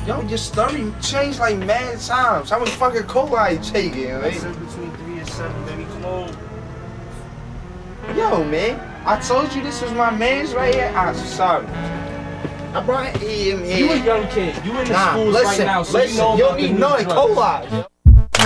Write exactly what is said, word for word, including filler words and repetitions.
Yo, your story changed like mad times. How much fucking cola you taking, I right? said between three and seven, baby. Come on. Yo, man, I told you this was my man's right here. I'm sorry. I brought him here. You a young kid. You in the Nah, schools listen, right now, so listen, you know you about don't the need new none of drugs. cola.